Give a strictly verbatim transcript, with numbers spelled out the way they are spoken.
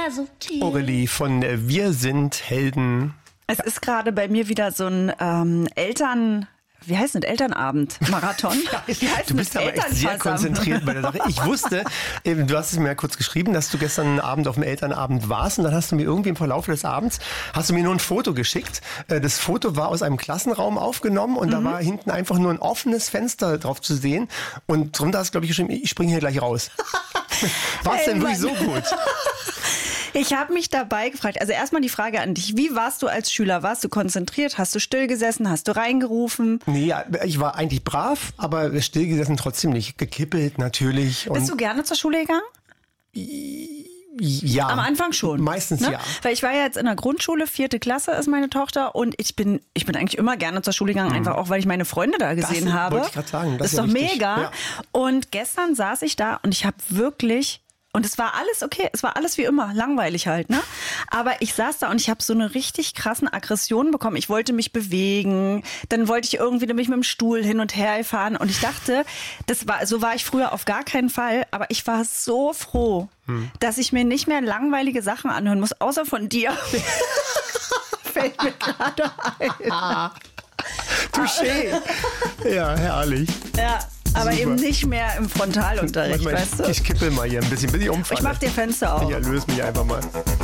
sehr subtil. Aurelie von äh, Wir sind Helden. Es ist gerade bei mir wieder so ein ähm, Eltern... Wie heißt denn das? Elternabend-Marathon? Wie heißt Du bist aber echt sehr konzentriert bei der Sache. Ich wusste, eben, du hast es mir ja kurz geschrieben, dass du gestern Abend auf dem Elternabend warst und dann hast du mir irgendwie im Verlauf des Abends, hast du mir nur ein Foto geschickt. Das Foto war aus einem Klassenraum aufgenommen und mhm. da war hinten einfach nur ein offenes Fenster drauf zu sehen und drunter hast du, glaube ich, geschrieben, ich springe hier gleich raus. War es denn wirklich so gut? Ich habe mich dabei gefragt, also erstmal die Frage an dich, wie warst du als Schüler? Warst du konzentriert? Hast du still gesessen? Hast du reingerufen? Nee, ja, ich war eigentlich brav, aber still gesessen trotzdem nicht. Gekippelt natürlich. Bist du gerne zur Schule gegangen? Ja. Am Anfang schon. Meistens ne? ja. Weil ich war ja jetzt in der Grundschule, vierte Klasse ist meine Tochter und ich bin, ich bin eigentlich immer gerne zur Schule gegangen, mhm. einfach auch, weil ich meine Freunde da gesehen das habe. Wollte ich gerade sagen. Das ist ist ja doch richtig. mega. Ja. Und gestern saß ich da und ich habe wirklich... Und es war alles okay, es war alles wie immer, langweilig halt, ne? Aber ich saß da und ich habe so eine richtig krassen Aggression bekommen. Ich wollte mich bewegen, dann wollte ich irgendwie nämlich mit dem Stuhl hin und her fahren und ich dachte, das war, so war ich früher auf gar keinen Fall, aber ich war so froh, hm. dass ich mir nicht mehr langweilige Sachen anhören muss, außer von dir. Fällt mir gerade ein. Touché. Ja, herrlich. Ja. Aber Super. eben nicht mehr im Frontalunterricht, Mal, weißt du? Ich kippel mal hier ein bisschen, bis ich umfalle. Ich mach dir Fenster auf. Ja, löse mich einfach mal.